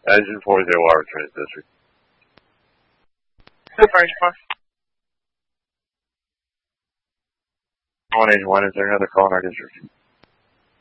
Engine 40 Water Trains District. So far, far. 181, is there another call in our district?